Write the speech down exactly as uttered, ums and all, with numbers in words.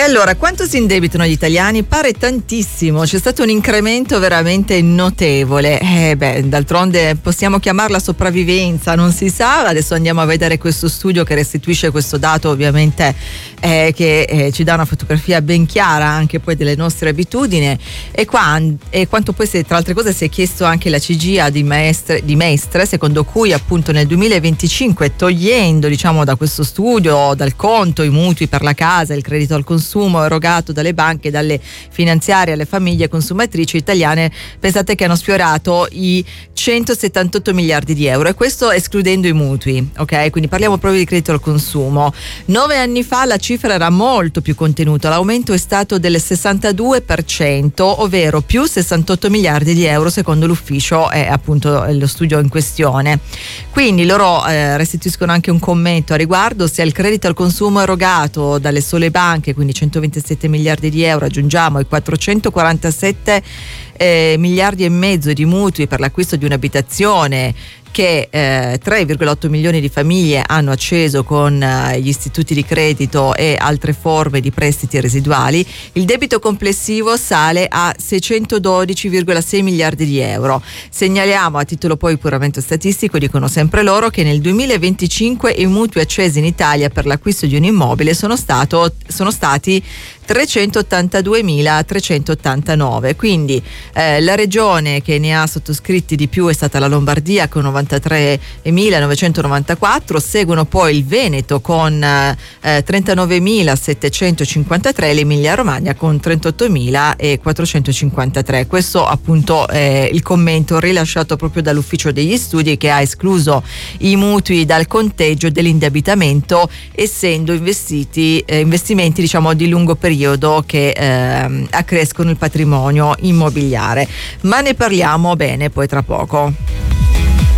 Allora, quanto si indebitano gli italiani? Pare tantissimo, c'è stato un incremento veramente notevole. Eh beh, d'altronde possiamo chiamarla sopravvivenza, non si sa. Adesso andiamo a vedere questo studio che restituisce questo dato, ovviamente, eh, che eh, ci dà una fotografia ben chiara anche poi delle nostre abitudini. E, qua, e quanto poi, se, tra altre cose, si è chiesto anche la C G A di Mestre, di Mestre, secondo cui appunto nel duemilaventicinque, togliendo diciamo da questo studio, dal conto, i mutui per la casa, il credito al consumo erogato dalle banche, dalle finanziarie alle famiglie consumatrici italiane, pensate che hanno sfiorato i centosettantotto miliardi di euro, e questo escludendo i mutui, ok? Quindi parliamo proprio di credito al consumo. Nove anni fa la cifra era molto più contenuta, l'aumento è stato del sessantadue per cento, ovvero più sessantotto miliardi di euro secondo l'ufficio e appunto lo studio in questione. Quindi loro eh, restituiscono anche un commento a riguardo: sia il credito al consumo erogato dalle sole banche, quindi centoventisette miliardi di euro, aggiungiamo i quattrocentoquarantasette eh, miliardi e mezzo di mutui per l'acquisto di un'abitazione che eh, tre virgola otto milioni di famiglie hanno acceso con eh, gli istituti di credito e altre forme di prestiti residuali, il debito complessivo sale a seicentododici virgola sei miliardi di euro. Segnaliamo, a titolo poi puramente statistico, dicono sempre loro, che nel duemilaventicinque i mutui accesi in Italia per l'acquisto di un immobile sono, stato, sono stati trecentottantaduemilatrecentottantanove, quindi eh, la regione che ne ha sottoscritti di più è stata la Lombardia con novantatremilanovecentonovantaquattro, seguono poi il Veneto con eh, trentanovemilasettecentocinquantatré e l'Emilia Romagna con trentottomilaquattrocentocinquantatré. Questo appunto è il commento rilasciato proprio dall'ufficio degli studi, che ha escluso i mutui dal conteggio dell'indebitamento, essendo investiti eh, investimenti diciamo di lungo periodo che eh, accrescono il patrimonio immobiliare. Ma ne parliamo bene poi tra poco.